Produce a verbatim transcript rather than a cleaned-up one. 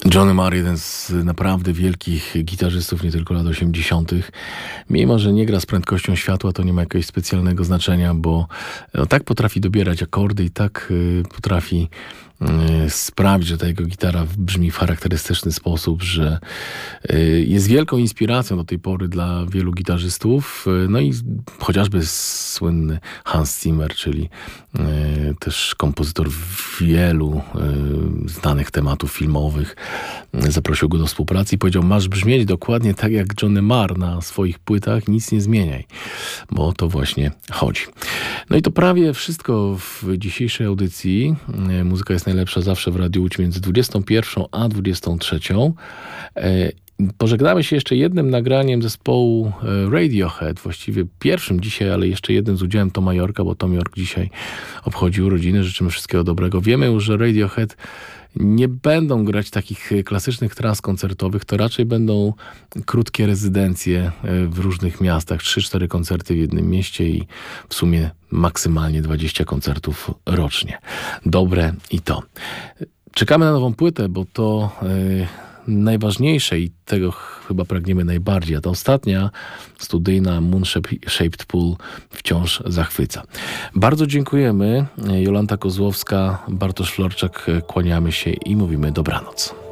Johnny Marr, jeden z naprawdę wielkich gitarzystów, nie tylko lat osiemdziesiątych. Mimo że nie gra z prędkością światła, to nie ma jakiegoś specjalnego znaczenia, bo no, tak potrafi dobierać akordy i tak y, potrafi y, sprawić, że ta jego gitara brzmi w charakterystyczny sposób, że y, jest wielką inspiracją do tej pory dla wielu gitarzystów. Y, no i chociażby słynny Hans Zimmer, czyli y, też kompozytor wielu y, znanych tematów filmowych, zaprosił go do współpracy i powiedział: masz brzmieć dokładnie tak jak Johnny Marr na swoich płytach, nic nie zmieniaj, bo o to właśnie chodzi. No i to prawie wszystko w dzisiejszej audycji. Muzyka jest najlepsza zawsze w Radiu Łódź między dwudziestą pierwszą a dwudziestą trzecią. Pożegnamy się jeszcze jednym nagraniem zespołu Radiohead, właściwie pierwszym dzisiaj, ale jeszcze jednym z udziałem Toma Yorka, bo Tom York dzisiaj obchodzi urodziny. Życzymy wszystkiego dobrego. Wiemy już, że Radiohead nie będą grać takich klasycznych tras koncertowych, to raczej będą krótkie rezydencje w różnych miastach, trzy cztery koncerty w jednym mieście i w sumie maksymalnie dwadzieścia koncertów rocznie. Dobre i to. Czekamy na nową płytę, bo to yy, najważniejsze i tego chyba pragniemy najbardziej, a ta ostatnia studyjna Moon Shaped Pool wciąż zachwyca. Bardzo dziękujemy. Jolanta Kozłowska, Bartosz Florczak, kłaniamy się i mówimy dobranoc.